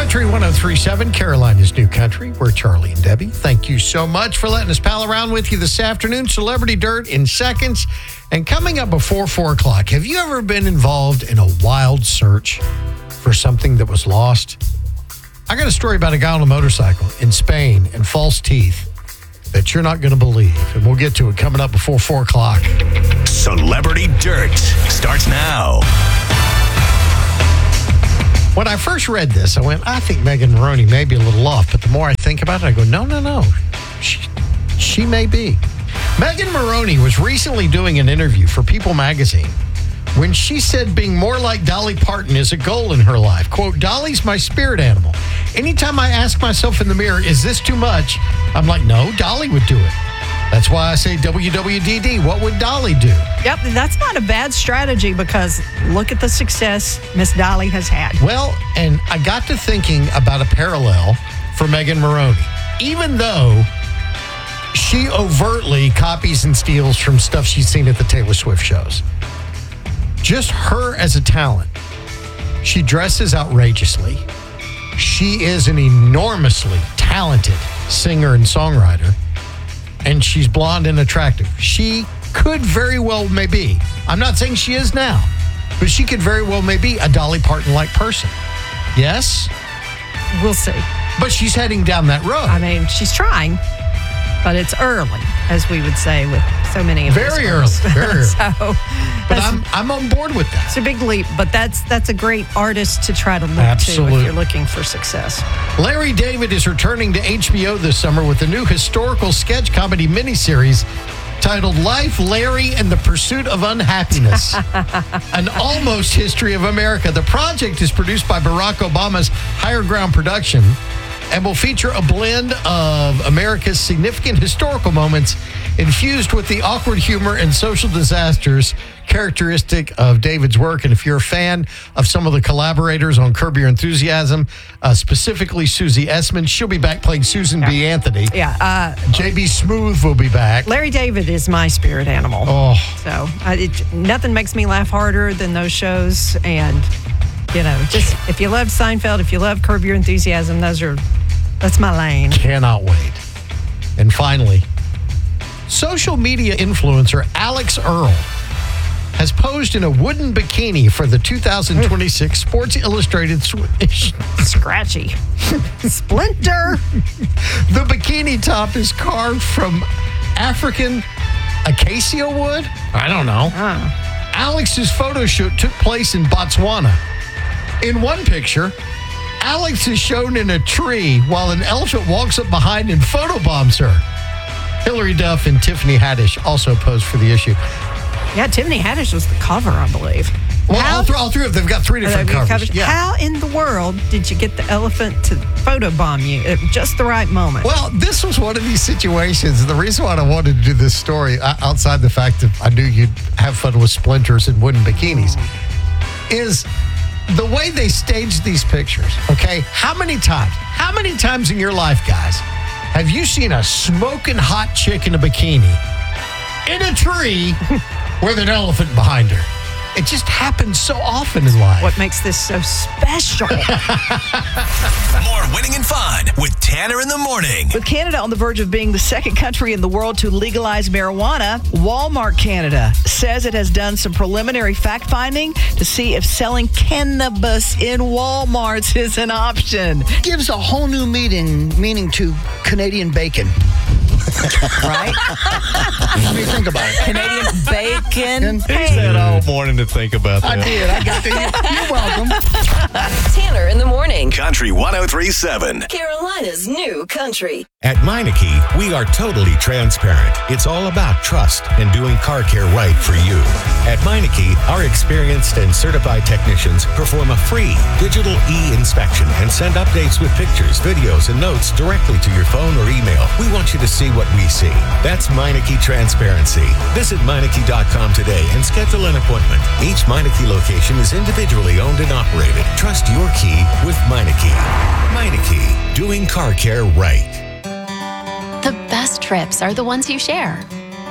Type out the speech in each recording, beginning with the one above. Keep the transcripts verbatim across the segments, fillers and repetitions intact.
Country one oh three point seven, Carolina's New Country. We're Charlie and Debbie. Thank you so much for letting us pal around with you this afternoon. Celebrity Dirt in seconds. And coming up before four o'clock, have you ever been involved in a wild search for something that was lost? I got a story about a guy on a motorcycle in Spain and false teeth that you're not going to believe. And we'll get to it coming up before four o'clock. Celebrity Dirt starts now. When I first read this, I went, I think Megan Maroney may be a little off. But the more I think about it, I go, no, no, no. She, she may be. Megan Maroney was recently doing an interview for People magazine when she said being more like Dolly Parton is a goal in her life. Quote, Dolly's my spirit animal. Anytime I ask myself in the mirror, is this too much? I'm like, no, Dolly would do it. That's why I say W W D D. What would Dolly do? Yep, that's not a bad strategy because look at the success Miss Dolly has had. Well, and I got to thinking about a parallel for Megan Maroney. Even though she overtly copies and steals from stuff she's seen at the Taylor Swift shows. Just her as a talent. She dresses outrageously. She is an enormously talented singer and songwriter. And she's blonde and attractive. She could very well maybe, I'm not saying she is now, but she could very well maybe a Dolly Parton-like person. Yes? We'll see. But she's heading down that road. I mean, she's trying, but it's early, as we would say with so many of Very those early, very early. So, but I'm I'm on board with that. It's a big leap, but that's that's a great artist to try to look Absolutely. to if you're looking for success. Larry David is returning to H B O this summer with a new historical sketch comedy miniseries titled Life, Larry, and the Pursuit of Unhappiness, an almost history of America. The project is produced by Barack Obama's Higher Ground Production and will feature a blend of America's significant historical moments infused with the awkward humor and social disasters characteristic of David's work. And if you're a fan of some of the collaborators on Curb Your Enthusiasm, uh, specifically Susie Essman, she'll be back playing Susan yeah. B. Anthony. Yeah. Uh, J B. Smoove will be back. Larry David is my spirit animal. Oh. So uh, it, nothing makes me laugh harder than those shows. And, you know, just if you love Seinfeld, if you love Curb Your Enthusiasm, those are, that's my lane. Cannot wait. And finally, social media influencer Alex Earl has posed in a wooden bikini for the two thousand twenty-six Sports Illustrated Swish. Scratchy. Splinter. The bikini top is carved from African acacia wood? I don't know. Oh. Alex's photo shoot took place in Botswana. In one picture, Alex is shown in a tree while an elephant walks up behind and photobombs her. Hillary Duff and Tiffany Haddish also posed for the issue. Yeah, Tiffany Haddish was the cover, I believe. Well, How, all, th- all three of them, they've got three different covers. covers. Yeah. How in the world did you get the elephant to photobomb you at just the right moment? Well, this was one of these situations. The reason why I wanted to do this story, uh, outside the fact that I knew you'd have fun with splinters and wooden bikinis, mm. is the way they staged these pictures. Okay, how many times, how many times in your life, guys, have you seen a smoking hot chick in a bikini in a tree with an elephant behind her? It just happens so often in life. What makes this so special? More winning and fun with Tanner in the morning. With Canada on the verge of being the second country in the world to legalize marijuana, Walmart Canada says it has done some preliminary fact-finding to see if selling cannabis in Walmarts is an option. Gives a whole new meaning meaning to Canadian bacon. Right? What do you think about it? Canadian bacon. He said all morning to think about that. I did. I got to. You're welcome. Tanner in the morning. Country one oh three point seven. Carolina's New Country. At Meineke, we are totally transparent. It's all about trust and doing car care right for you. At Meineke, our experienced and certified technicians perform a free digital e-inspection and send updates with pictures, videos, and notes directly to your phone or email. We want you to see what we see. That's Meineke Transparency. Visit Meineke dot com today and schedule an appointment. Each Meineke location is individually owned and operated. Trust your key with Meineke. Meineke, doing car care right. The best trips are the ones you share.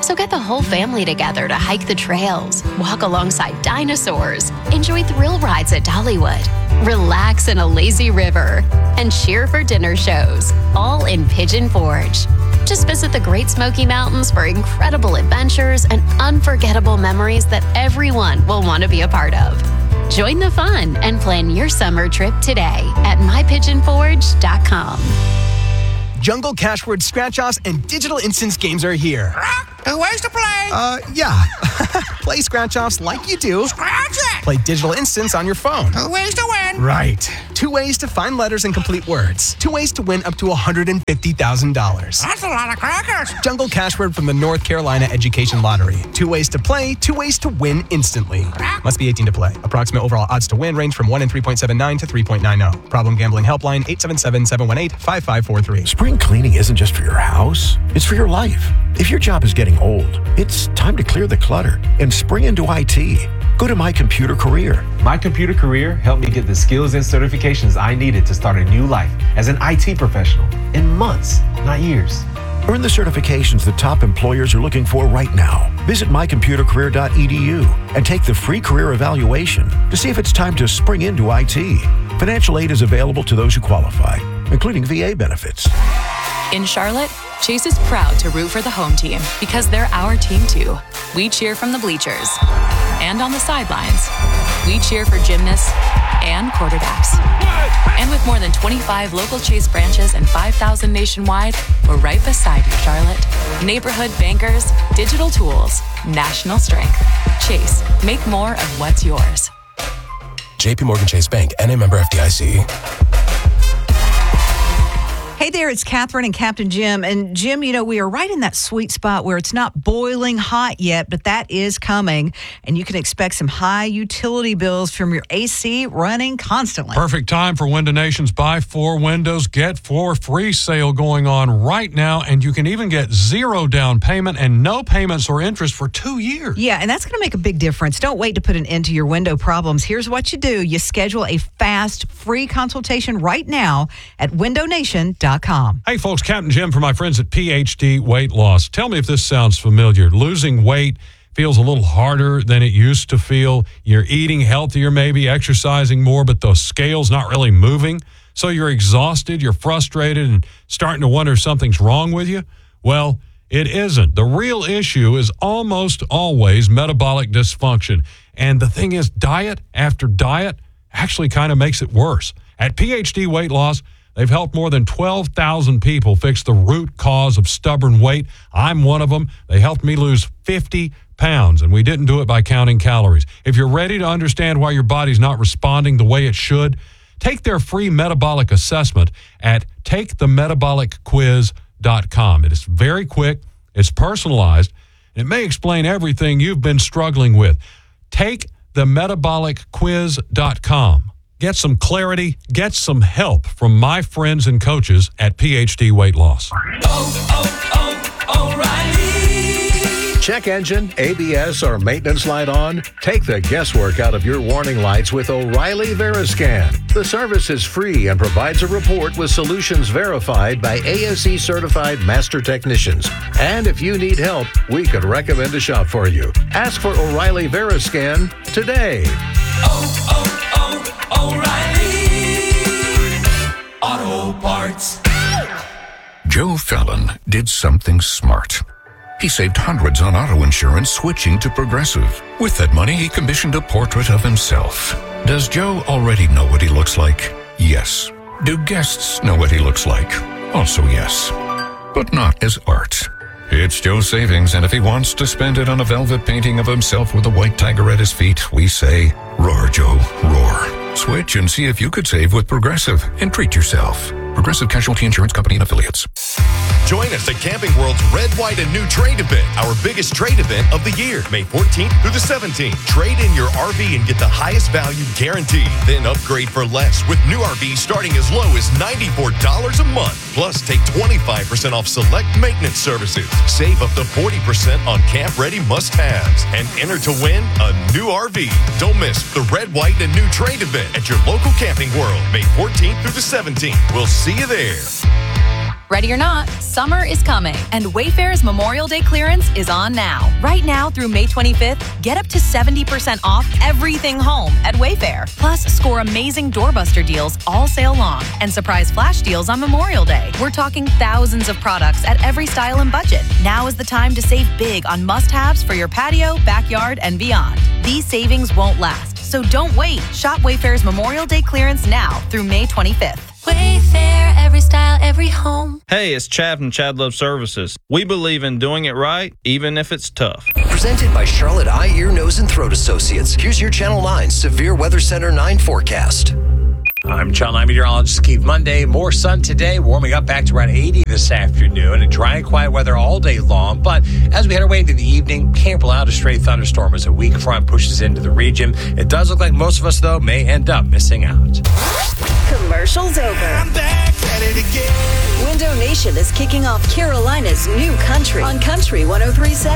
So get the whole family together to hike the trails, walk alongside dinosaurs, enjoy thrill rides at Dollywood, relax in a lazy river, and cheer for dinner shows, all in Pigeon Forge. Just visit the Great Smoky Mountains for incredible adventures and unforgettable memories that everyone will want to be a part of. Join the fun and plan your summer trip today at my pigeon forge dot com. Jungle Cashword Scratch-Offs and Digital Instance games are here. Two ways to play. Uh, yeah. Play Scratch-Offs like you do. Scratch it. Play Digital Instance on your phone. Two ways to win. Right. Two ways to find letters and complete words. Two ways to win up to one hundred fifty thousand dollars. That's a lot of crackers. Jungle Cashword from the North Carolina Education Lottery. Two ways to play, two ways to win instantly. Must be eighteen to play. Approximate overall odds to win range from one in three point seven nine to three point nine zero. Problem gambling helpline eight seven seven, seven one eight, five five four three. Spring cleaning isn't just for your house, it's for your life. If your job is getting old, it's time to clear the clutter and spring into I T. Go to My Computer Career. My Computer Career helped me get the skills and certifications I needed to start a new life as an I T professional in months, not years. Earn the certifications that top employers are looking for right now. Visit my computer career dot e d u and take the free career evaluation to see if it's time to spring into I T. Financial aid is available to those who qualify, including V A benefits. In Charlotte, Chase is proud to root for the home team because they're our team too. We cheer from the bleachers and on the sidelines. We cheer for gymnasts and quarterbacks. And with more than twenty-five local Chase branches and five thousand nationwide, we're right beside you, Charlotte. Neighborhood bankers, digital tools, national strength. Chase, make more of what's yours. J P Morgan Chase Bank, N A member F D I C. Hey there, it's Catherine and Captain Jim. And Jim, you know, we are right in that sweet spot where it's not boiling hot yet, but that is coming. And you can expect some high utility bills from your A C running constantly. Perfect time for Window Nation's Buy Four Windows, Get Four free sale going on right now. And you can even get zero down payment and no payments or interest for two years. Yeah, and that's going to make a big difference. Don't wait to put an end to your window problems. Here's what you do. You schedule a fast, free consultation right now at window nation dot com. Hey, folks, Captain Jim for my friends at P H D Weight Loss. Tell me if this sounds familiar. Losing weight feels a little harder than it used to feel. You're eating healthier, maybe exercising more, but the scale's not really moving. So you're exhausted, you're frustrated, and starting to wonder if something's wrong with you. Well, it isn't. The real issue is almost always metabolic dysfunction. And the thing is, diet after diet actually kind of makes it worse. At P H D Weight Loss, they've helped more than twelve thousand people fix the root cause of stubborn weight. I'm one of them. They helped me lose fifty pounds, and we didn't do it by counting calories. If you're ready to understand why your body's not responding the way it should, take their free metabolic assessment at take the metabolic quiz dot com. It is very quick, it's personalized, and it may explain everything you've been struggling with. take the metabolic quiz dot com. Get some clarity, get some help from my friends and coaches at P H D Weight Loss. Oh, oh, oh, O'Reilly. Check engine, A B S, or maintenance light on? Take the guesswork out of your warning lights with O'Reilly Veriscan. The service is free and provides a report with solutions verified by A S E certified master technicians. And if you need help, we could recommend a shop for you. Ask for O'Reilly Veriscan today. Oh, oh, O'Reilly Auto Parts. Joe Fallon did something smart. He saved hundreds on auto insurance switching to Progressive. With that money, he commissioned a portrait of himself. Does Joe already know what he looks like? Yes. Do guests know what he looks like? Also yes. But not as art. It's Joe's savings, and if he wants to spend it on a velvet painting of himself with a white tiger at his feet, we say, roar, Joe, roar. Switch and see if you could save with Progressive and treat yourself. Progressive Casualty Insurance Company and Affiliates. Join us at Camping World's Red, White, and New Trade Event, our biggest trade event of the year, May fourteenth through the seventeenth. Trade in your R V and get the highest value guaranteed. Then upgrade for less with new R Vs starting as low as ninety-four dollars a month. Plus, take twenty-five percent off select maintenance services. Save up to forty percent on camp-ready must-haves. And enter to win a new R V. Don't miss the Red, White, and New Trade Event at your local Camping World, May fourteenth through the seventeenth. We'll see you there. Ready or not, summer is coming, and Wayfair's Memorial Day clearance is on now. Right now through May twenty-fifth, get up to seventy percent off everything home at Wayfair. Plus, score amazing doorbuster deals all sale long and surprise flash deals on Memorial Day. We're talking thousands of products at every style and budget. Now is the time to save big on must-haves for your patio, backyard, and beyond. These savings won't last, so don't wait. Shop Wayfair's Memorial Day clearance now through May twenty-fifth. Wayfair, every style, every home. Hey, it's Chad from Chad Love Services. We believe in doing it right, even if it's tough. Presented by Charlotte Eye, Ear, Nose, and Throat Associates. Here's your Channel nine Severe Weather Center nine forecast. I'm Channel nine meteorologist Keith Monday. More sun today, warming up back to around eighty this afternoon, and dry and quiet weather all day long. But as we head our way into the evening, can't rule out a stray thunderstorm as a weak front pushes into the region. It does look like most of us, though, may end up missing out. Commercials over. I'm back at it again. Window Nation is kicking off Carolina's new country on Country one oh three point seven.